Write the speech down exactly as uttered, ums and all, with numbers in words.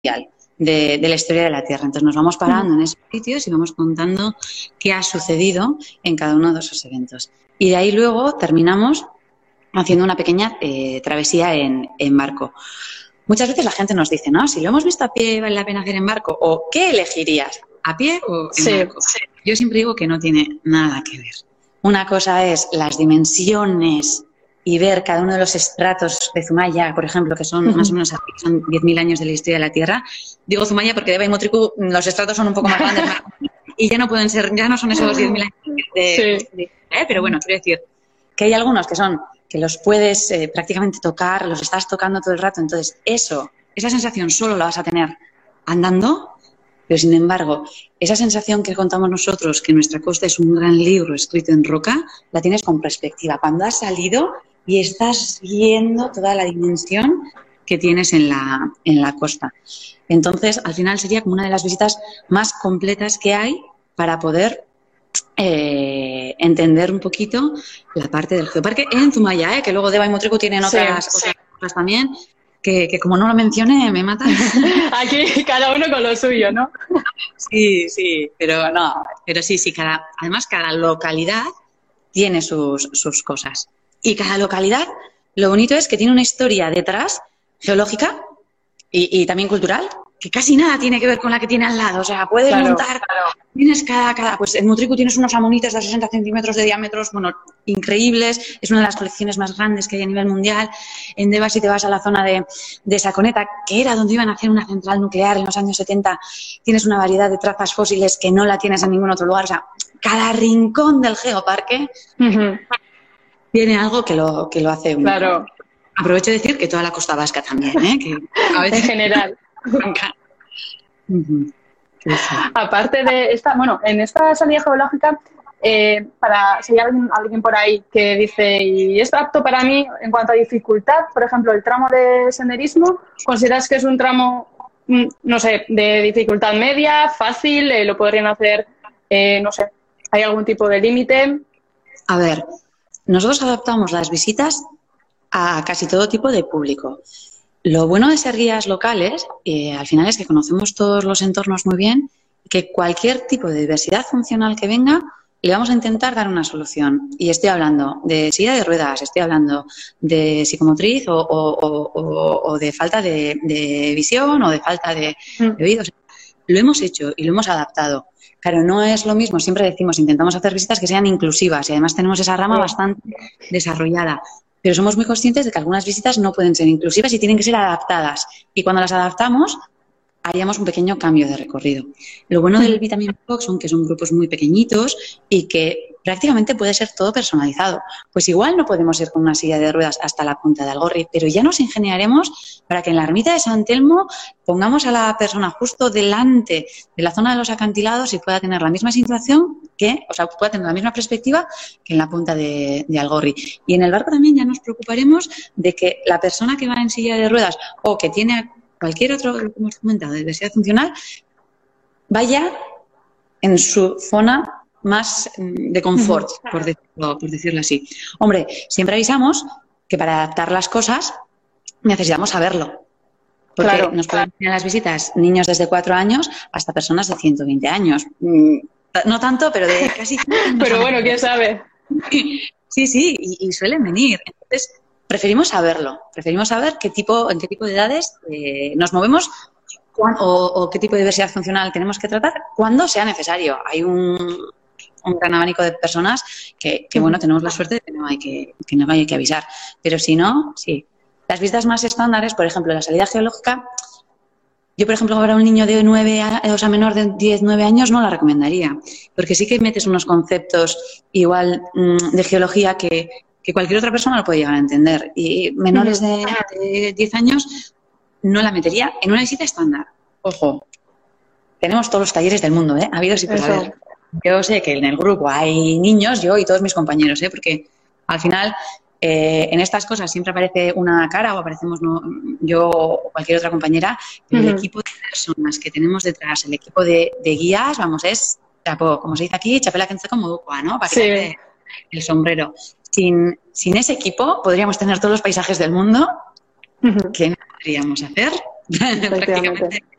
de, de la historia de la Tierra. Entonces nos vamos parando en esos sitios y vamos contando qué ha sucedido en cada uno de esos eventos. Y de ahí luego terminamos haciendo una pequeña eh, travesía en, en barco. Muchas veces la gente nos dice, ¿no? Si lo hemos visto a pie, ¿vale la pena hacer en barco? ¿O qué elegirías? ¿A pie o en Sí, barco? sí. Yo siempre digo que no tiene nada que ver. Una cosa es las dimensiones y ver cada uno de los estratos de Zumaya, por ejemplo, que son más o menos así, son diez mil años de la historia de la Tierra. Digo Zumaya porque de Deva y Motriku los estratos son un poco más grandes más, y ya no pueden ser, ya no son esos diez mil años de, Sí. de ¿eh? Pero bueno, quiero decir que hay algunos que son que los puedes eh, prácticamente tocar, los estás tocando todo el rato, entonces eso, esa sensación solo la vas a tener andando, pero sin embargo, esa sensación que contamos nosotros, que nuestra costa es un gran libro escrito en roca, la tienes con perspectiva. Cuando has salido y estás viendo toda la dimensión que tienes en la, en la costa. Entonces, al final sería como una de las visitas más completas que hay para poder eh, entender un poquito la parte del geoparque en Zumaya, ¿eh? Que luego Deva y Motriku tienen otras, Sí, otras cosas también, que, que como no lo mencioné me matan. Aquí cada uno con lo suyo, ¿no? Sí, sí, pero no, pero sí, sí, cada, además cada localidad tiene sus, sus cosas. Y cada localidad, lo bonito es que tiene una historia detrás, geológica y, y también cultural, que casi nada tiene que ver con la que tiene al lado. O sea, puedes Claro, montar, claro. tienes cada, cada, pues en Motriku tienes unos amonites de sesenta centímetros de diámetros, bueno, increíbles, es una de las colecciones más grandes que hay a nivel mundial. En Deva, si te vas a la zona de, de Saconeta, que era donde iban a hacer una central nuclear en los años setenta, tienes una variedad de trazas fósiles que no la tienes en ningún otro lugar. O sea, cada rincón del geoparque Uh-huh. tiene algo que lo, que lo hace único. Claro, Aprovecho de decir que toda la costa vasca también, ¿eh? Que a veces en general. Ujú. Sí, sí. Aparte de esta, bueno, en esta salida geológica, eh, para si hay alguien, alguien por ahí que dice, ¿y es apto para mí en cuanto a dificultad? Por ejemplo, el tramo de senderismo, ¿consideras que es un tramo, mm, no sé, de dificultad media, fácil? Eh, ¿Lo podrían hacer, eh, no sé, hay algún tipo de límite? A ver, nosotros adaptamos las visitas a casi todo tipo de público. Lo bueno de ser guías locales, eh, al final, es que conocemos todos los entornos muy bien, que cualquier tipo de diversidad funcional que venga, le vamos a intentar dar una solución. Y estoy hablando de silla de ruedas, estoy hablando de psicomotriz o, o, o, o de falta de, de visión o de falta de, de oídos. Lo hemos hecho y lo hemos adaptado. Claro, no es lo mismo, siempre decimos, intentamos hacer visitas que sean inclusivas y además tenemos esa rama bastante desarrollada. Pero somos muy conscientes de que algunas visitas no pueden ser inclusivas y tienen que ser adaptadas. Y cuando las adaptamos, haríamos un pequeño cambio de recorrido. Lo bueno del Vitamin Box son que son grupos muy pequeñitos y que prácticamente puede ser todo personalizado. Pues igual no podemos ir con una silla de ruedas hasta la punta de Algorri, pero ya nos ingeniaremos para que en la ermita de San Telmo pongamos a la persona justo delante de la zona de los acantilados y pueda tener la misma situación que, o sea, pueda tener la misma perspectiva que en la punta de, de Algorri. Y en el barco también ya nos preocuparemos de que la persona que va en silla de ruedas o que tiene cualquier otro, lo que hemos comentado, de diversidad funcional, vaya en su zona más de confort, por decirlo, por decirlo así. Hombre, siempre avisamos que para adaptar las cosas necesitamos saberlo. Porque Claro, nos pueden venir a las visitas niños desde cuatro años hasta personas de ciento veinte años. No tanto, pero de casi... pero bueno, quién sabe. Sí, sí, y, y suelen venir. Entonces, preferimos saberlo. Preferimos saber qué tipo, en qué tipo de edades eh, nos movemos o, o qué tipo de diversidad funcional tenemos que tratar cuando sea necesario. Hay un, un gran abanico de personas que, que, bueno, tenemos la suerte de que no hay que, que no hay que avisar. Pero si no, sí. Las visitas más estándares, por ejemplo, la salida geológica, yo, por ejemplo, para un niño de nueve, o sea, menor de diez, nueve años, no la recomendaría. Porque sí que metes unos conceptos igual mmm, de geología que, que cualquier otra persona lo puede llegar a entender. Y menores de, de diez años no la metería en una visita estándar. Ojo, tenemos todos los talleres del mundo, ¿eh? Ha habido sí por haber. Yo sé que en el grupo hay niños, yo y todos mis compañeros, ¿eh? Porque al final eh, en estas cosas siempre aparece una cara o aparecemos no, yo o cualquier otra compañera, pero uh-huh. el equipo de personas que tenemos detrás, el equipo de, de guías, vamos, es, como se dice aquí, chapela que como ducua, ¿no? Para sí. que el sombrero. Sin, sin ese equipo podríamos tener todos los paisajes del mundo uh-huh. que no podríamos hacer prácticamente